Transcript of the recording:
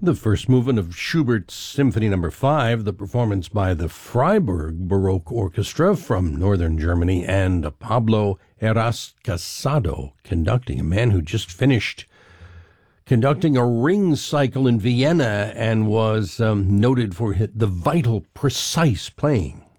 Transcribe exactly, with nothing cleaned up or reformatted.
The first movement of Schubert's Symphony Number Five, the performance by the Freiburg Baroque Orchestra from northern Germany, and Pablo Heras Casado conducting, a man who just finished conducting a ring cycle in Vienna and was um, noted for the vital, precise playing